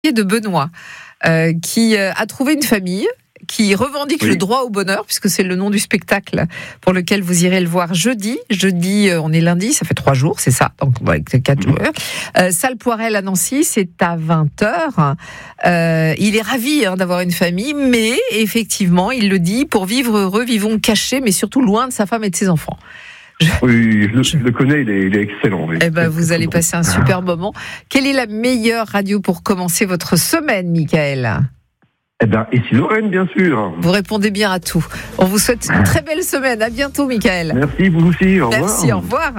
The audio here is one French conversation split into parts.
de Benoît qui a trouvé une famille qui revendique le droit au bonheur, puisque c'est le nom du spectacle pour lequel vous irez le voir jeudi. Jeudi, on est lundi, ça fait 3 jours, c'est ça, donc avec 4 jours. Salle Poirel à Nancy, c'est à 20h. Il est ravi d'avoir une famille, mais effectivement, il le dit, pour vivre heureux, vivons cachés, mais surtout loin de sa femme et de ses enfants. Oui, je le connais, il est excellent. Oui. Vous allez passer un super moment. Quelle est la meilleure radio pour commencer votre semaine, Michael ? Ici Lorraine, bien sûr. Vous répondez bien à tout. On vous souhaite une très belle semaine. À bientôt, Michael. Merci, vous aussi. Au revoir. Merci, au revoir.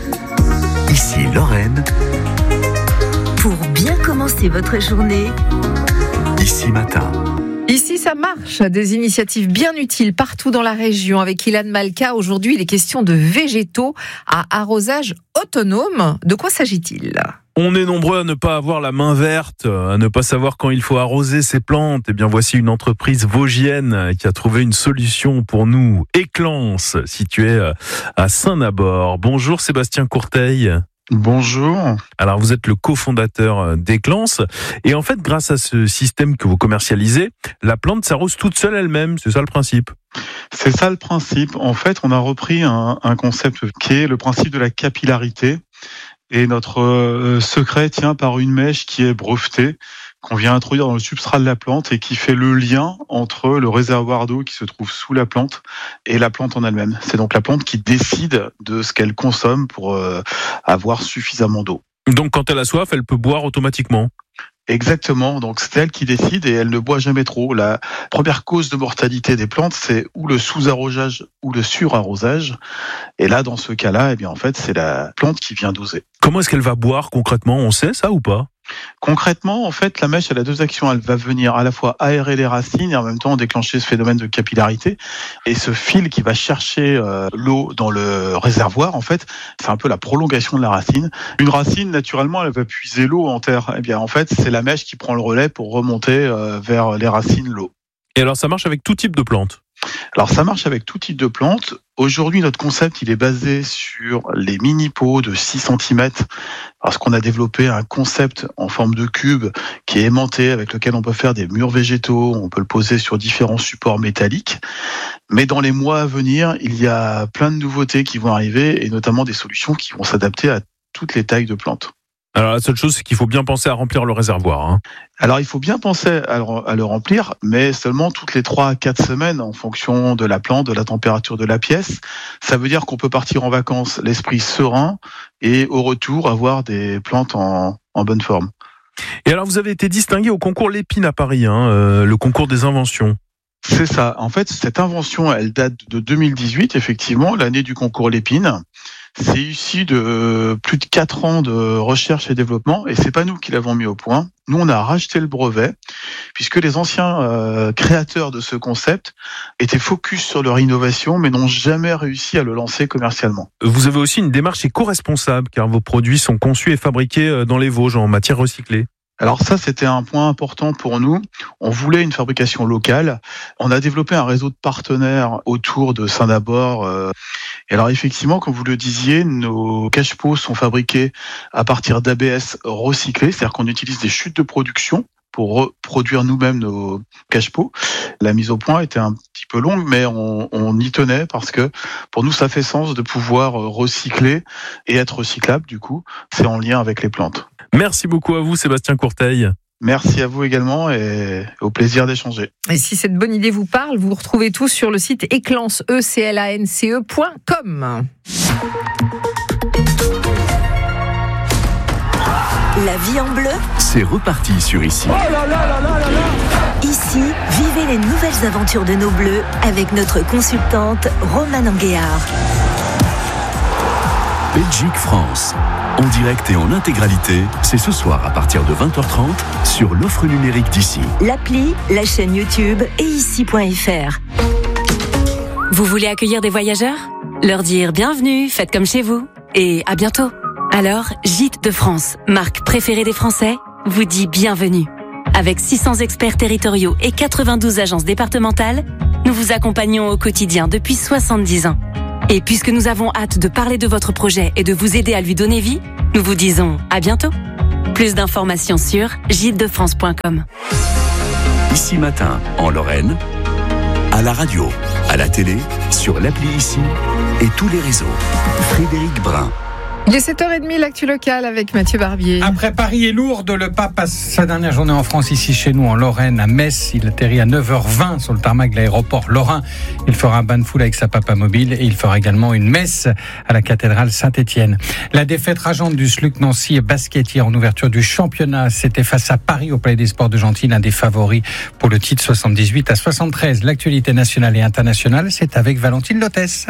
Ici Lorraine. Pour bien commencer votre journée. Ici Matin. Ici, ça marche. Des initiatives bien utiles partout dans la région. Avec Ilan Malka, aujourd'hui, il est question de végétaux à arrosage autonome. De quoi s'agit-il ? On est nombreux à ne pas avoir la main verte, à ne pas savoir quand il faut arroser ses plantes. Eh bien, voici une entreprise vosgienne qui a trouvé une solution pour nous. Éclance, située à Saint-Nabord. Bonjour Sébastien Courteil. Bonjour. Alors, vous êtes le cofondateur d'Éclance. Et en fait, grâce à ce système que vous commercialisez, la plante s'arrose toute seule elle-même. C'est ça le principe ? C'est ça le principe. En fait, on a repris un concept qui est le principe de la capillarité. Et notre secret tient par une mèche qui est brevetée, qu'on vient introduire dans le substrat de la plante et qui fait le lien entre le réservoir d'eau qui se trouve sous la plante et la plante en elle-même. C'est donc la plante qui décide de ce qu'elle consomme pour avoir suffisamment d'eau. Donc quand elle a soif, elle peut boire automatiquement ? Exactement, donc c'est elle qui décide et elle ne boit jamais trop. La première cause de mortalité des plantes, c'est ou le sous-arrosage ou le sur-arrosage. Et là, dans ce cas-là, en fait, c'est la plante qui vient doser. Comment est-ce qu'elle va boire concrètement ? On sait ça ou pas ? Concrètement, en fait, la mèche, elle a 2 actions. Elle va venir à la fois aérer les racines et en même temps déclencher ce phénomène de capillarité. Et ce fil qui va chercher l'eau dans le réservoir, en fait, c'est un peu la prolongation de la racine. Une racine, naturellement, elle va puiser l'eau en terre. En fait, c'est la mèche qui prend le relais pour remonter vers les racines l'eau. Et alors, ça marche avec tout type de plantes ? Alors ça marche avec tout type de plantes. Aujourd'hui, notre concept, il est basé sur les mini-pots de 6 cm parce qu'on a développé un concept en forme de cube qui est aimanté avec lequel on peut faire des murs végétaux, on peut le poser sur différents supports métalliques. Mais dans les mois à venir, il y a plein de nouveautés qui vont arriver et notamment des solutions qui vont s'adapter à toutes les tailles de plantes. Alors la seule chose, c'est qu'il faut bien penser à remplir le réservoir. Alors il faut bien penser à le remplir, mais seulement toutes les 3 à 4 semaines en fonction de la plante, de la température de la pièce. Ça veut dire qu'on peut partir en vacances l'esprit serein et au retour avoir des plantes en bonne forme. Et alors vous avez été distingué au concours Lépine à Paris, le concours des inventions. C'est ça. En fait, cette invention, elle date de 2018, effectivement, l'année du concours Lépine. C'est issu de plus de 4 ans de recherche et développement, et c'est pas nous qui l'avons mis au point. Nous, on a racheté le brevet, puisque les anciens créateurs de ce concept étaient focus sur leur innovation, mais n'ont jamais réussi à le lancer commercialement. Vous avez aussi une démarche éco-responsable, car vos produits sont conçus et fabriqués dans les Vosges, en matière recyclée. Alors ça, c'était un point important pour nous. On voulait une fabrication locale. On a développé un réseau de partenaires autour de Saint-Nabord. Et alors effectivement, comme vous le disiez, nos cache-pots sont fabriqués à partir d'ABS recyclés, c'est-à-dire qu'on utilise des chutes de production pour reproduire nous-mêmes nos cache-pots. La mise au point était un petit peu longue, mais on y tenait parce que pour nous, ça fait sens de pouvoir recycler et être recyclable. Du coup, c'est en lien avec les plantes. Merci beaucoup à vous, Sébastien Courteil. Merci à vous également et au plaisir d'échanger. Et si cette bonne idée vous parle, vous retrouvez tout sur le site eclance.com. La vie en bleu, C'est reparti sur Ici. ici, vivez les nouvelles aventures de nos bleus avec notre consultante Romane Anguéard. Belgique-France. En direct et en intégralité, c'est ce soir à partir de 20h30 sur l'offre numérique d'Ici. L'appli, la chaîne YouTube et ici.fr. Vous voulez accueillir des voyageurs ? Leur dire bienvenue, faites comme chez vous et à bientôt. Alors, Gîtes de France, marque préférée des Français, vous dit bienvenue. Avec 600 experts territoriaux et 92 agences départementales, nous vous accompagnons au quotidien depuis 70 ans. Et puisque nous avons hâte de parler de votre projet et de vous aider à lui donner vie, nous vous disons à bientôt. Plus d'informations sur gitedefrance.com. Ici Matin, en Lorraine, à la radio, à la télé, sur l'appli Ici et tous les réseaux. Frédéric Brun. Il est 7h30, l'actu locale avec Mathieu Barbier. Après Paris et Lourdes, le pape passe sa dernière journée en France, ici chez nous, en Lorraine, à Metz. Il atterrit à 9h20 sur le tarmac de l'aéroport lorrain. Il fera un bain de foule avec sa papa mobile et il fera également une messe à la cathédrale Saint-Étienne. La défaite rageante du SLUC Nancy basket hier en ouverture du championnat, c'était face à Paris au Palais des Sports de Gentilly, l'un des favoris pour le titre 78-73. L'actualité nationale et internationale, c'est avec Valentine Lotès.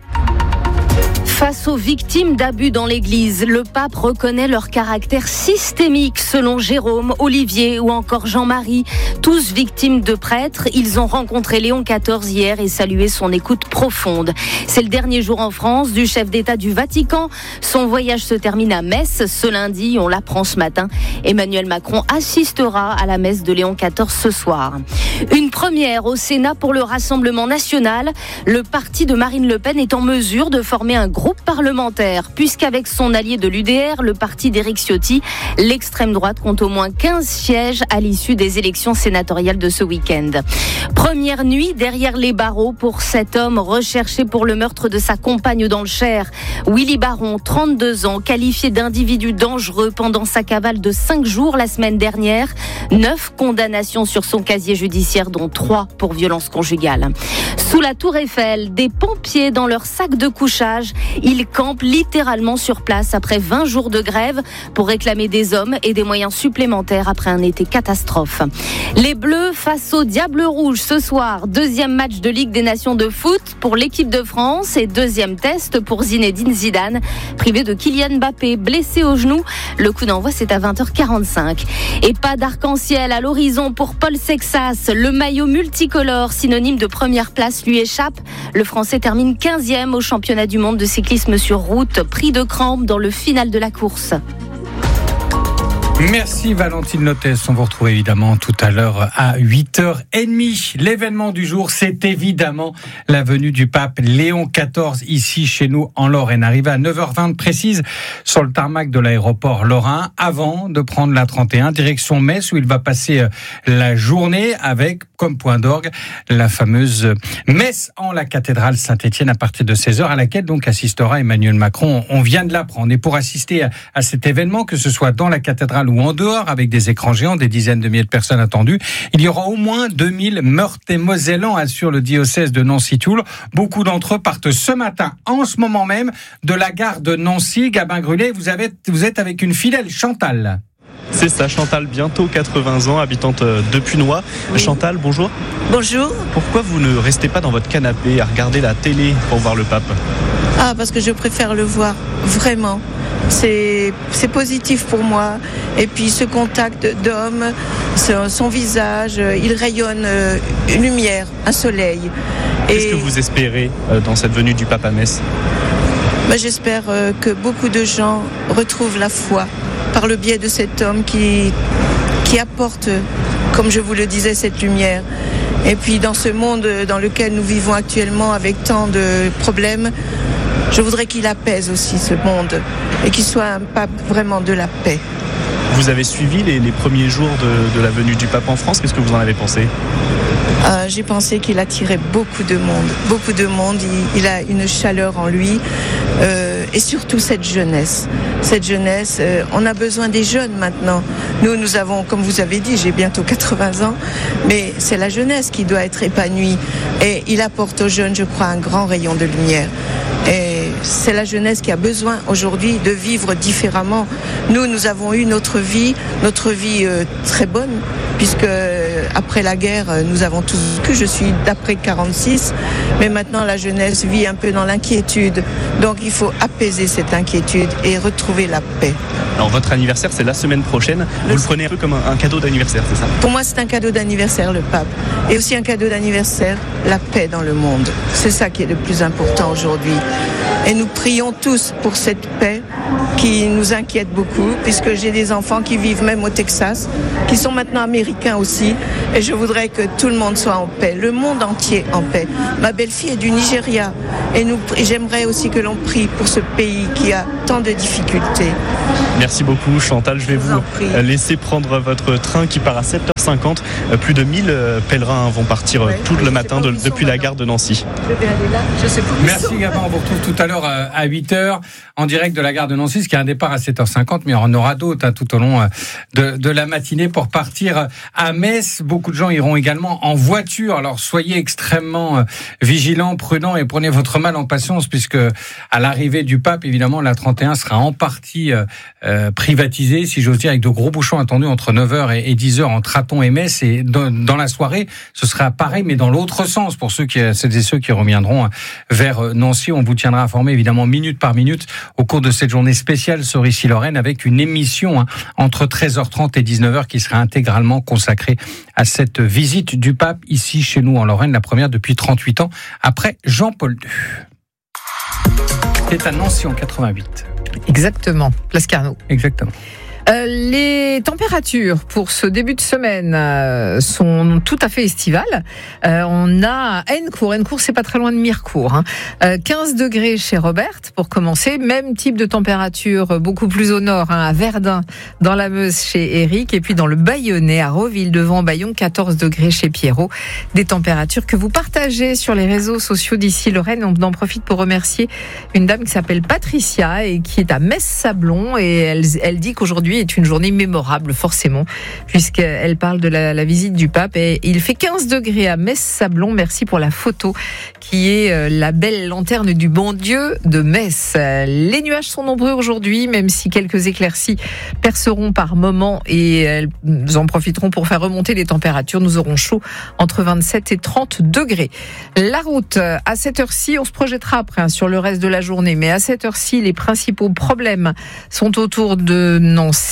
Face aux victimes d'abus dans l'Église, le pape reconnaît leur caractère systémique selon Jérôme, Olivier ou encore Jean-Marie. Tous victimes de prêtres, ils ont rencontré Léon XIV hier et salué son écoute profonde. C'est le dernier jour en France du chef d'État du Vatican. Son voyage se termine à Metz ce lundi, on l'apprend ce matin. Emmanuel Macron assistera à la messe de Léon XIV ce soir. Une première au Sénat pour le Rassemblement national. Le parti de Marine Le Pen est en mesure de former un groupe parlementaire, puisqu'avec son allié de l'UDR, le parti d'Éric Ciotti, l'extrême droite compte au moins 15 sièges à l'issue des élections sénatoriales de ce week-end. Première nuit derrière les barreaux pour cet homme recherché pour le meurtre de sa compagne dans le Cher. Willy Baron, 32 ans, qualifié d'individu dangereux pendant sa cavale de 5 jours la semaine dernière. 9 condamnations sur son casier judiciaire, dont 3 pour violence conjugale. Sous la Tour Eiffel, des pompiers dans leur sac de couchage. Ils campent littéralement sur place après 20 jours de grève pour réclamer des hommes et des moyens supplémentaires après un été catastrophe. Les Bleus face aux Diables Rouges ce soir. Deuxième match de Ligue des Nations de foot pour l'équipe de France et deuxième test pour Zinedine Zidane, privé de Kylian Mbappé, blessé au genou. Le coup d'envoi, c'est à 20h45. Et pas d'arc-en-ciel à l'horizon pour Paul Sexas. Le maillot multicolore, synonyme de première place, lui échappe. Le Français termine 15e au championnat du monde de cyclisme sur route, pris de crampes dans le final de la course. Merci Valentine Lotès. On vous retrouve évidemment tout à l'heure à 8h30. L'événement du jour, c'est évidemment la venue du pape Léon XIV ici chez nous en Lorraine. Arrivé à 9h20 précise sur le tarmac de l'aéroport lorrain avant de prendre la 31 direction Metz où il va passer la journée avec comme point d'orgue la fameuse messe en la cathédrale Saint-Étienne à partir de 16h à laquelle donc assistera Emmanuel Macron. On vient de l'apprendre. Et pour assister à cet événement, que ce soit dans la cathédrale ou en dehors, avec des écrans géants, des dizaines de milliers de personnes attendues, il y aura au moins 2000 Meurthe-et-Mosellans, assure le diocèse de Nancy-Toul. Beaucoup d'entre eux partent ce matin, en ce moment même, de la gare de Nancy. Gabin Grullet, vous êtes avec une fidèle, Chantal. C'est ça, Chantal, bientôt 80 ans, habitante de Punois. Chantal, bonjour. Bonjour. Pourquoi vous ne restez pas dans votre canapé à regarder la télé pour voir le pape ? Parce que je préfère le voir, vraiment. C'est positif pour moi. Et puis ce contact d'homme, son visage, il rayonne une lumière, un soleil. Qu'est-ce que vous espérez dans cette venue du pape à Metz ? J'espère que beaucoup de gens retrouvent la foi par le biais de cet homme qui apporte, comme je vous le disais, cette lumière. Et puis dans ce monde dans lequel nous vivons actuellement avec tant de problèmes, je voudrais qu'il apaise aussi ce monde et qu'il soit un pape vraiment de la paix. Vous avez suivi les premiers jours de la venue du pape en France. Qu'est-ce que vous en avez pensé ? J'ai pensé qu'il attirait beaucoup de monde. Il a une chaleur en lui et surtout cette jeunesse. On a besoin des jeunes maintenant. Nous avons, comme vous avez dit, j'ai bientôt 80 ans, mais c'est la jeunesse qui doit être épanouie. Et il apporte aux jeunes, je crois, un grand rayon de lumière. Et c'est la jeunesse qui a besoin aujourd'hui de vivre différemment. Nous avons eu notre vie très bonne, puisque après la guerre, nous avons tous vécu. Je suis d'après 46, mais maintenant la jeunesse vit un peu dans l'inquiétude. Donc il faut apaiser cette inquiétude et retrouver la paix. Alors votre anniversaire, c'est la semaine prochaine. Vous le prenez un peu comme un cadeau d'anniversaire, c'est ça ? Pour moi, c'est un cadeau d'anniversaire, le pape. Et aussi un cadeau d'anniversaire, la paix dans le monde. C'est ça qui est le plus important aujourd'hui. Et nous prions tous pour cette paix qui nous inquiète beaucoup, puisque j'ai des enfants qui vivent même au Texas, qui sont maintenant américains aussi, et je voudrais que tout le monde soit en paix, le monde entier en paix. Ma belle-fille est du Nigeria, et j'aimerais aussi que l'on prie pour ce pays qui a tant de difficultés. Merci beaucoup Chantal, je vais vous laisser prendre votre train qui part à 7h50. Plus de 1000 pèlerins vont partir tout le matin depuis la gare de Nancy. Je vais aller là, je sais pas. Merci Gabin, on vous retrouve tout à l'heure à 8h en direct de la gare de Nancy, ce qui est un départ à 7h50, mais on aura d'autres tout au long de la matinée pour partir à Metz. Beaucoup de gens iront également en voiture, alors soyez extrêmement vigilants, prudents et prenez votre mal en patience, puisque à l'arrivée du pape, évidemment, la 31 sera en partie privatisée, si j'ose dire, avec de gros bouchons attendus entre 9h et 10h entre Raton et Metz, et dans la soirée, ce sera pareil, mais dans l'autre sens, pour ceux qui reviendront vers Nancy. On vous tiendra informé, évidemment, minute par minute, au cours de cette journée spéciale sur Issy-Lorraine, avec une émission entre 13h30 et 19h qui sera intégralement consacrée à cette visite du pape ici chez nous en Lorraine, la première depuis 38 ans, après Jean-Paul II. C'est à Nancy en 88. Exactement, Place Carnot. Exactement. Les températures pour ce début de semaine sont tout à fait estivales. On a Haincourt. Haincourt, c'est pas très loin de Mirecourt. 15 degrés chez Robert pour commencer. Même type de température beaucoup plus au nord, à Verdun, dans la Meuse chez Eric. Et puis dans le Bayonnais, à Roville, devant Bayonne, 14 degrés chez Pierrot. Des températures que vous partagez sur les réseaux sociaux d'Issy-Lorraine. On en profite pour remercier une dame qui s'appelle Patricia et qui est à Metz-Sablon. Et elle dit qu'aujourd'hui est une journée mémorable, forcément, puisqu'elle parle de la visite du pape. Et il fait 15 degrés à Metz-Sablon. Merci pour la photo qui est la belle lanterne du bon Dieu de Metz. Les nuages sont nombreux aujourd'hui, même si quelques éclaircies perceront par moments et elles en profiteront pour faire remonter les températures. Nous aurons chaud entre 27 et 30 degrés. La route, à cette heure-ci, on se projettera après sur le reste de la journée, mais à cette heure-ci, les principaux problèmes sont autour de Nancy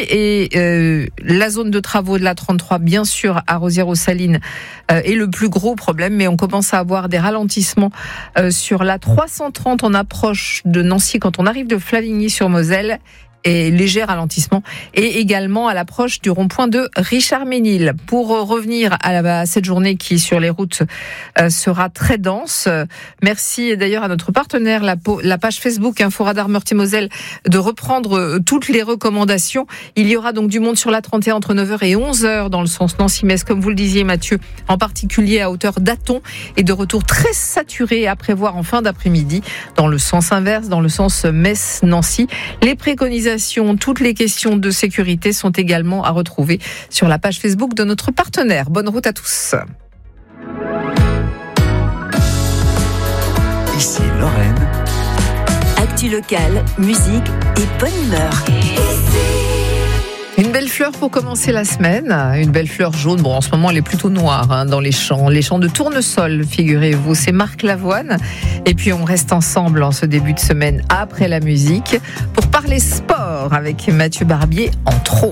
et la zone de travaux de la 33, bien sûr, à Rosières-aux-Salines, est le plus gros problème, mais on commence à avoir des ralentissements sur la 330 en approche de Nancy quand on arrive de Flavigny-sur-Moselle. Et léger ralentissement, et également à l'approche du rond-point de Richard-Ménil. Pour revenir à cette journée qui, sur les routes, sera très dense. Merci d'ailleurs à notre partenaire, la page Facebook Info Radar Meurthe-et-Moselle, de reprendre toutes les recommandations. Il y aura donc du monde sur la 31 entre 9h et 11h dans le sens Nancy-Metz, comme vous le disiez Mathieu, en particulier à hauteur d'Athon, et de retour très saturé à prévoir en fin d'après-midi dans le sens inverse, dans le sens Metz-Nancy. Les préconisations, toutes les questions de sécurité sont également à retrouver sur la page Facebook de notre partenaire. Bonne route à tous. Ici Lorraine. Actu locale, musique et bonne humeur. Une belle fleur pour commencer la semaine, une belle fleur jaune. Bon, en ce moment, elle est plutôt noire dans les champs de tournesol, figurez-vous. C'est Marc Lavoine. Et puis, on reste ensemble en ce début de semaine après la musique pour parler sport avec Mathieu Barbier, entre autres.